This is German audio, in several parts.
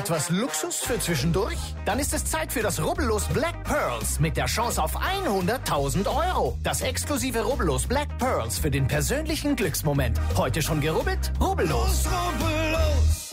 Etwas Luxus für zwischendurch? Dann ist es Zeit für das Rubbellos Black Pearls mit der Chance auf 100.000 €. Das exklusive Rubbellos Black Pearls für den persönlichen Glücksmoment. Heute schon gerubbelt? Rubbellos. Rubbellos.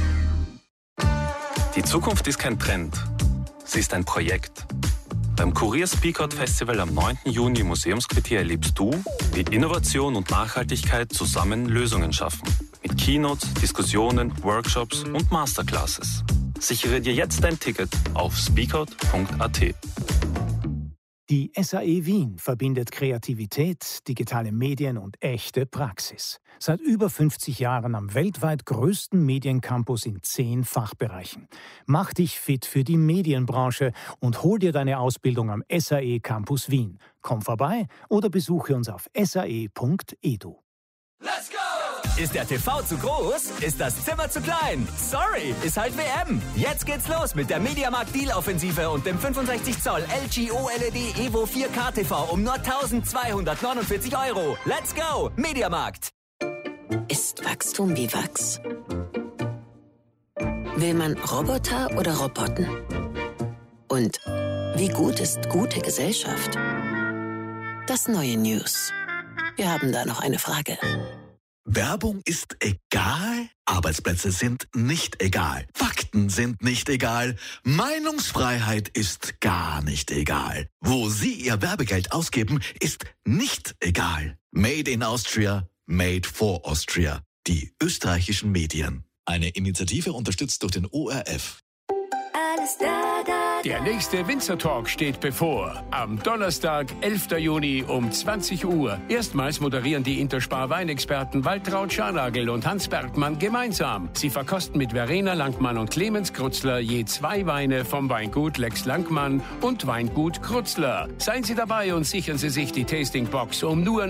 Die Zukunft ist kein Trend. Sie ist ein Projekt. Beim Kurier Speakout Festival am 9. Juni im Museumsquartier erlebst du, wie Innovation und Nachhaltigkeit zusammen Lösungen schaffen. Mit Keynotes, Diskussionen, Workshops und Masterclasses. Sichere dir jetzt dein Ticket auf speakout.at. Die SAE Wien verbindet Kreativität, digitale Medien und echte Praxis. Seit über 50 Jahren am weltweit größten Mediencampus in 10 Fachbereichen. Mach dich fit für die Medienbranche und hol dir deine Ausbildung am SAE Campus Wien. Komm vorbei oder besuche uns auf sae.edu. Let's go! Ist der TV zu groß? Ist das Zimmer zu klein? Sorry, ist halt WM. Jetzt geht's los mit der Mediamarkt Deal-Offensive und dem 65 Zoll LG OLED Evo 4K TV um nur 1.249 €. Let's go, Mediamarkt. Ist Wachstum wie Wachs? Will man Roboter oder Roboten? Und wie gut ist gute Gesellschaft? Das neue News. Wir haben da noch eine Frage. Werbung ist egal, Arbeitsplätze sind nicht egal, Fakten sind nicht egal, Meinungsfreiheit ist gar nicht egal. Wo Sie Ihr Werbegeld ausgeben, ist nicht egal. Made in Austria, made for Austria. Die österreichischen Medien. Eine Initiative unterstützt durch den ORF. Alles da, da. Der nächste Winzer Talk steht bevor. Am Donnerstag, 11. Juni um 20 Uhr. Erstmals moderieren die Interspar Weinexperten Waltraud Scharnagel und Hans Bergmann gemeinsam. Sie verkosten mit Verena Langmann und Clemens Krutzler je 2 Weine vom Weingut Lex Langmann und Weingut Krutzler. Seien Sie dabei und sichern Sie sich die Tastingbox um nur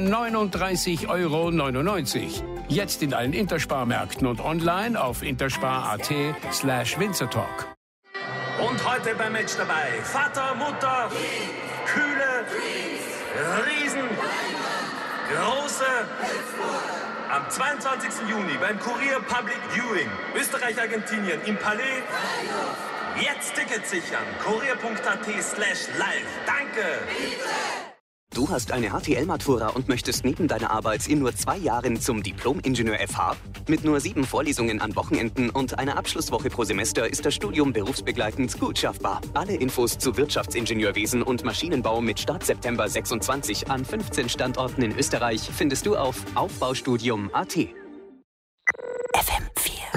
39,99 €. Jetzt in allen Interspar-Märkten und online auf interspar.at/Winzertalk. Und heute beim Match dabei Vater, Mutter, Kühle, Riesen, Große. Am 22. Juni beim Kurier Public Viewing Österreich-Argentinien im Palais. Jetzt Tickets sichern. kurier.at/live. Danke. Du hast eine HTL-Matura und möchtest neben deiner Arbeit in nur 2 Jahren zum Diplom-Ingenieur FH? Mit nur 7 Vorlesungen an Wochenenden und einer Abschlusswoche pro Semester ist das Studium berufsbegleitend gut schaffbar. Alle Infos zu Wirtschaftsingenieurwesen und Maschinenbau mit Start September 26 an 15 Standorten in Österreich findest du auf aufbaustudium.at.